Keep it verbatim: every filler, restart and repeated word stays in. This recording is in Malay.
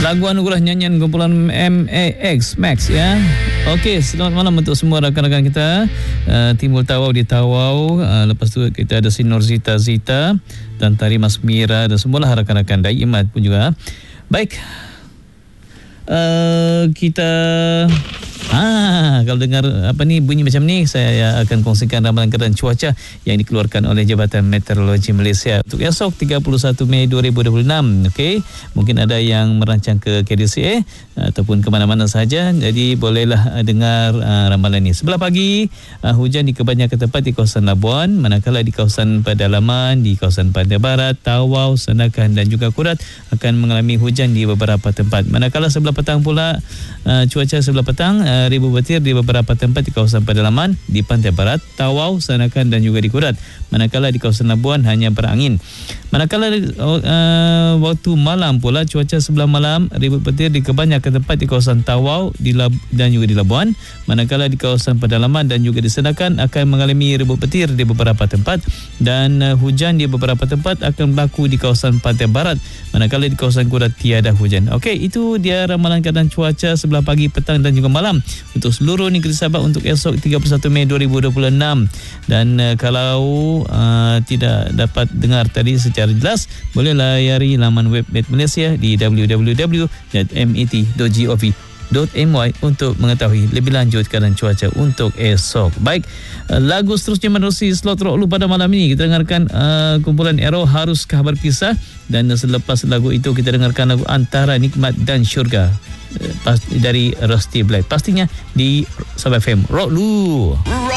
Lagu anugerah nyanyian kumpulan M A X Max ya. Okey, selamat malam untuk semua rakan-rakan kita. Uh, Timbul Tawau di Tawau. Uh, lepas tu kita ada Sinor Zita Zita dan Tari Mas Mira dan semualah rakan-rakan Daimat pun juga. Baik. Uh, kita Ah, kalau dengar apa ni bunyi macam ni, saya akan kongsikan ramalan keadaan cuaca yang dikeluarkan oleh Jabatan Meteorologi Malaysia untuk esok tiga puluh satu Mei dua ribu dua puluh enam. Okey, mungkin ada yang merancang ke K D C A ataupun ke mana-mana saja, jadi bolehlah dengar uh, ramalan ini. Sebelah pagi, uh, hujan di kebanyakan tempat di kawasan Labuan, manakala di kawasan Pedalaman, di kawasan Pantai Barat, Tawau, Sandakan dan juga Kudat akan mengalami hujan di beberapa tempat. Manakala sebelah petang pula, uh, cuaca sebelah petang uh, ribu petir di beberapa tempat di kawasan Pedalaman, di Pantai Barat, Tawau, Sandakan dan juga di Kudat. Manakala di kawasan Labuan hanya berangin. Manakala uh, waktu malam pula, cuaca sebelah malam ribu petir di kebanyakan tempat di kawasan Tawau di Lab- dan juga di Labuan. Manakala di kawasan Pedalaman dan juga di Sandakan akan mengalami ribu petir di beberapa tempat dan uh, hujan di beberapa tempat akan berlaku di kawasan Pantai Barat. Manakala di kawasan Kudat tiada hujan. Okey, itu dia ramalan keadaan cuaca sebelah pagi, petang dan juga malam untuk seluruh negeri Sabah untuk esok tiga puluh satu Mei dua ribu dua puluh enam. Dan uh, kalau uh, tidak dapat dengar tadi secara jelas, boleh layari laman web Met Malaysia di w w w dot met dot gov dot my untuk mengetahui lebih lanjut keadaan cuaca untuk esok. Baik, uh, lagu seterusnya menerusi slot rock lu pada malam ini. Kita dengarkan uh, kumpulan Arrow, Haruskah Berpisah, dan selepas lagu itu kita dengarkan lagu Antara Nikmat dan Syurga uh, dari Rusty Black, pastinya di Sabah F M. Rock lu.